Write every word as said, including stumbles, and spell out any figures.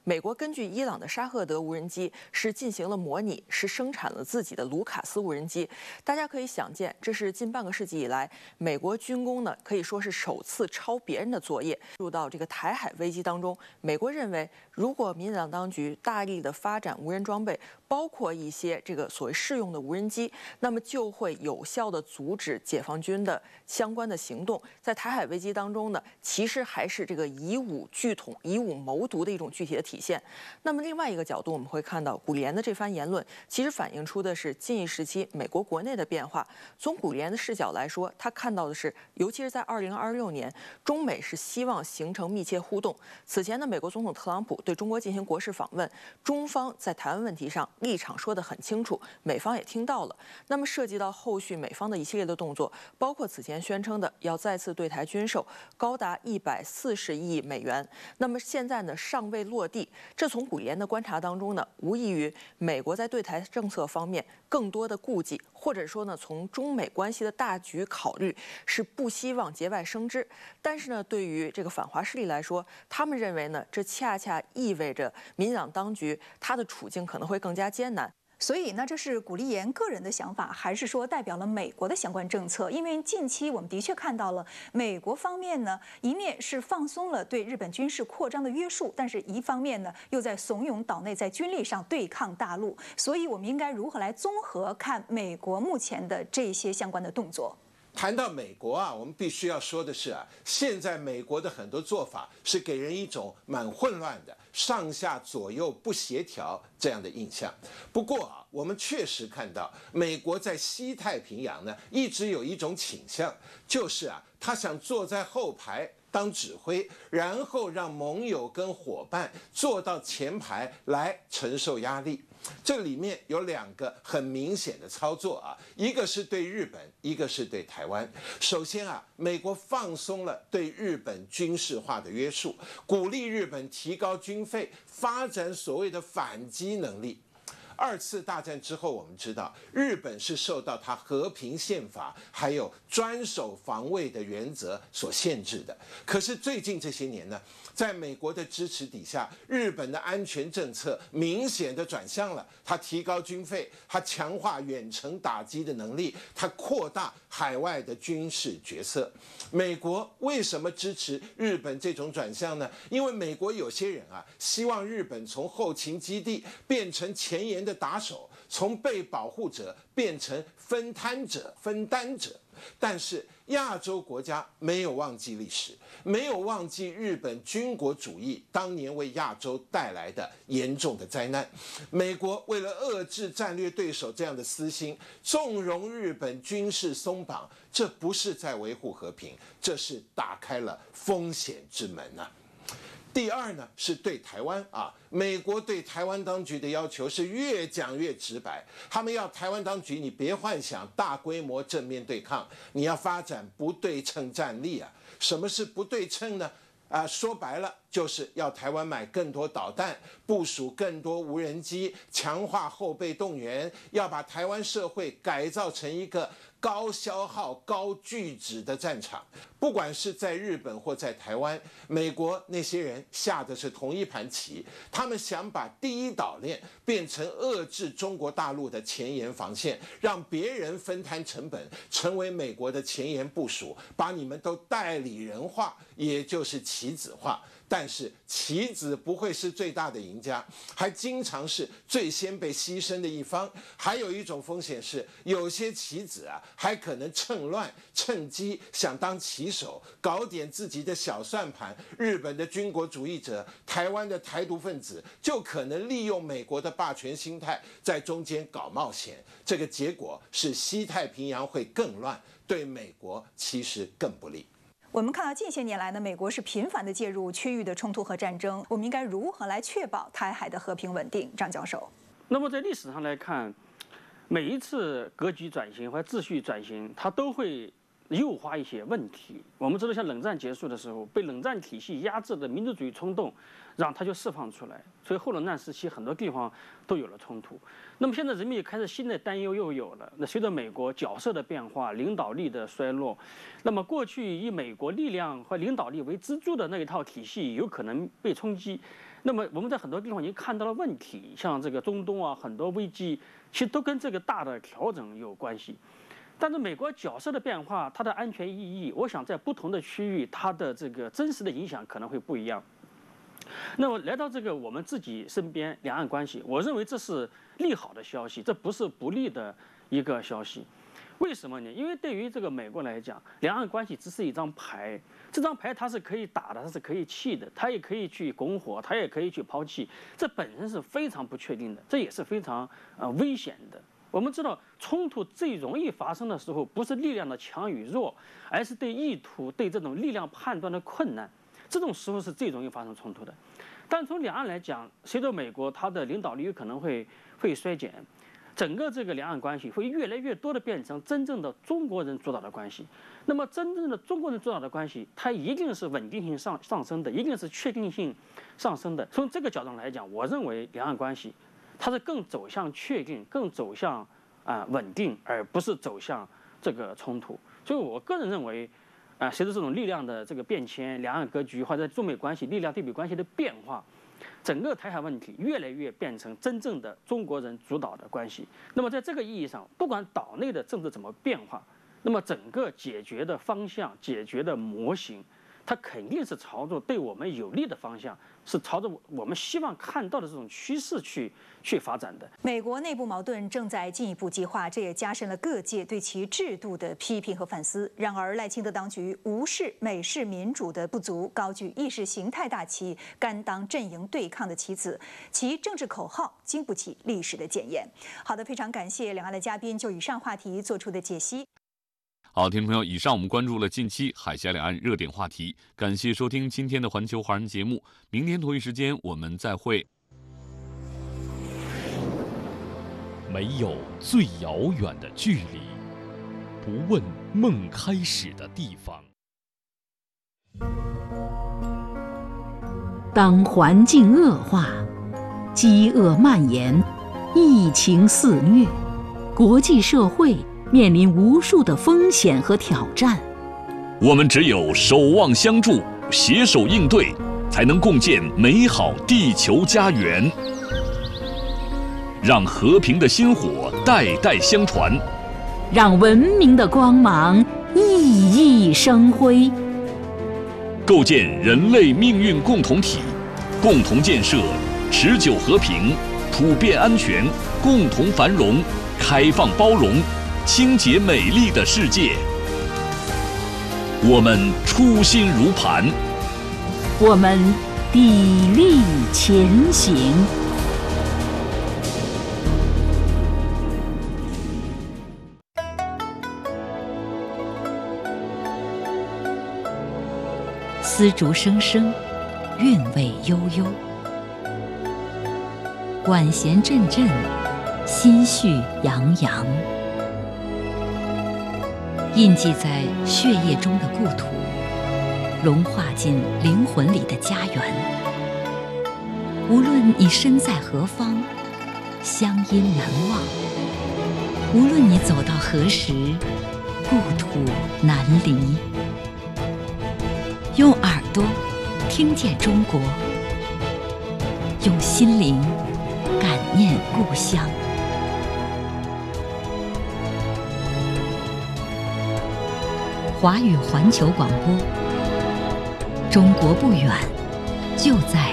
美国根据伊朗的沙赫德无人机是进行了模拟，是生产了自己的卢卡斯无人机。大家可以想见，这是近半个世纪以来美国军工呢可以说是首次抄别人的作业。入到这个台海危机当中，美国认为，如果民进党当局大力的发展无人装备，包括一些这个所谓试用的无人机，那么就会有效的阻止解放军的相关的行动。在台海危机当中呢，其实还是这个以武拒统、以武谋独的一种具体的体现。那么另外一个角度，我们会看到古连的这番言论，其实反映出的是近一时期美国国内的变化。从古连的视角来说，他看到的是，尤其是在二零二六年，中美是希望形成密切互动。此前呢，美国总统特朗普对中国进行国事访问，中方在台湾问题上立场说得很清楚，美方也听到了。那么涉及到后续美方的一系列的动作，包括此前宣称的要再次对台军售高达一百四十亿美元，那么现在呢尚未落地。这从古连的观察当中呢，无异于美国在对台政策方面更多的顾忌，或者说呢，从中美关系的大局考虑，是不希望节外生枝。但是呢，对于这个反华势力来说，他们认为呢，这恰恰意味着民进党当局他的处境可能会更加艰难。 所以呢，这是古立言个人的想法，还是说代表了美国的相关政策？因为近期我们的确看到了美国方面呢，一面是放松了对日本军事扩张的约束，但是一方面呢，又在怂恿岛内在军力上对抗大陆。所以，我们应该如何来综合看美国目前的这些相关的动作？ 谈到美国啊，我们必须要说的是啊，现在美国的很多做法是给人一种蛮混乱的、上下左右不协调这样的印象。不过啊，我们确实看到美国在西太平洋呢，一直有一种倾向，就是啊，他想坐在后排当指挥，然后让盟友跟伙伴坐到前排来承受压力。这里面有两个很明显的操作啊，一个是对日本，一个是对台湾。首先啊，美国放松了对日本军事化的约束，鼓励日本提高军费，发展所谓的反击能力。二次大战之后，我们知道日本是受到它和平宪法还有专守防卫的原则所限制的。可是最近这些年呢，在美国的支持底下，日本的安全政策明显的转向了，它提高军费，它强化远程打击的能力，它扩大海外的军事角色。美国为什么支持日本这种转向呢？因为美国有些人啊，希望日本从后勤基地变成前沿的打手，从被保护者变成分摊者、分担者。但是亚洲国家没有忘记历史，没有忘记日本军国主义当年为亚洲带来的严重的灾难。美国为了遏制战略对手这样的私心，纵容日本军事松绑，这不是在维护和平，这是打开了风险之门啊。第二呢，是对台湾啊，美国对台湾当局的要求是越讲越直白，他们要台湾当局你别幻想大规模正面对抗，你要发展不对称战力啊。什么是不对称呢？啊，说白了就是要台湾买更多导弹，部署更多无人机，强化后备动员，要把台湾社会改造成一个高消耗、高巨值的战场。不管是在日本或在台湾，美国那些人下的是同一盘棋，他们想把第一岛链变成遏制中国大陆的前沿防线，让别人分摊成本，成为美国的前沿部署，把你们都代理人化，也就是棋子化。但是棋子不会是最大的赢家，还经常是最先被牺牲的一方。还有一种风险是，有些棋子啊，还可能趁乱趁机想当棋手，搞点自己的小算盘。日本的军国主义者，台湾的台独分子，就可能利用美国的霸权心态，在中间搞冒险。这个结果是西太平洋会更乱，对美国其实更不利。 我们看到近些年来呢，美国是频繁的介入区域的冲突和战争，我们应该如何来确保台海的和平稳定？张教授， 那么在历史上来看，每一次格局转型或秩序转型，它都会诱发一些问题。我们知道，像冷战结束的时候，被冷战体系压制的民族主义冲动，让它就释放出来，所以后冷战时期很多地方都有了冲突。那么现在人们也开始新的担忧又有了。那随着美国角色的变化、领导力的衰落，那么过去以美国力量和领导力为支柱的那一套体系有可能被冲击。 那么我们在很多地方已经看到了问题，像这个中东啊，很多危机其实都跟这个大的调整有关系。但是美国角色的变化，它的安全意义，我想在不同的区域，它的这个真实的影响可能会不一样。那么来到这个我们自己身边，两岸关系，我认为这是利好的消息，这不是不利的一个消息。为什么呢？因为对于这个美国来讲，两岸关系只是一张牌，这张牌它是可以打的，它是可以弃的，它也可以去拱火，它也可以去抛弃，这本身是非常不确定的，这也是非常呃危险的。我们知道，冲突最容易发生的时候，不是力量的强与弱，而是对意图、对这种力量判断的困难，这种时候是最容易发生冲突的。但从两岸来讲，随着美国它的领导力有可能会会衰减，整个这个两岸关系会越来越多的变成真正的中国人主导的关系。那么，真正的中国人主导的关系，它一定是稳定性上上升的，一定是确定性上升的。从这个角度来讲，我认为两岸关系它是更走向确定，更走向啊、呃、稳定，而不是走向这个冲突。所以我个人认为，啊、呃，随着这种力量的这个变迁，两岸格局或者中美关系力量对比关系的变化，整个台海问题越来越变成真正的中国人主导的关系。那么在这个意义上，不管岛内的政治怎么变化，那么整个解决的方向、解决的模型，它肯定是朝着对我们有利的方向，是朝着我们希望看到的这种趋势去去发展的。 美国内部矛盾正在进一步激化，这也加深了各界对其制度的批评和反思。然而，赖清德当局无视美式民主的不足，高举意识形态大旗，甘当阵营对抗的棋子，其政治口号经不起历史的检验。好的，非常感谢两岸的嘉宾就以上话题做出的解析。 好，听众朋友，以上我们关注了近期海峡两岸热点话题，感谢收听今天的环球华人节目，明天同一时间我们再会。 没有最遥远的距离，不问梦开始的地方。 当环境恶化，饥饿蔓延，疫情肆虐，国际社会面临无数的风险和挑战， 我们只有守望相助，携手应对，才能共建美好地球家园。让和平的薪火代代相传， 让文明的光芒熠熠生辉， 构建人类命运共同体，共同建设持久和平、普遍安全、共同繁荣、开放包容、清洁美丽的世界。我们初心如磐， 我们砥砺前行。丝竹声声，韵味悠悠，管弦阵阵，心绪洋洋。印记在血液中的故土，融化进灵魂里的家园。无论你身在何方，乡音难忘；无论你走到何时，故土难离。用耳朵听见中国，用心灵感念故乡。华语环球广播，中国不远，就在